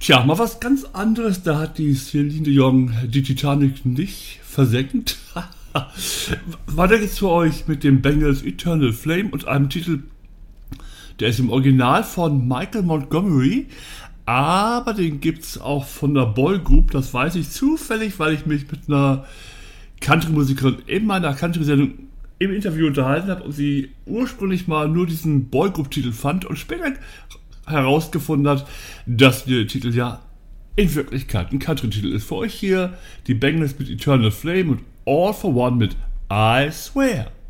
Tja, mal was ganz anderes. Da hat die Celine Dion die Titanic nicht versenkt. Weiter geht's für euch mit dem Bangles Eternal Flame und einem Titel, der ist im Original von Michael Montgomery, aber den gibt's auch von der Boygroup. Das weiß ich zufällig, weil ich mich mit einer Country-Musikerin in meiner Country-Sendung im Interview unterhalten habe und sie ursprünglich mal nur diesen Boygroup-Titel fand und später herausgefunden hat, dass der Titel ja in Wirklichkeit ein Country-Titel ist. Für euch hier die Bangles mit Eternal Flame und All for One mit I Swear.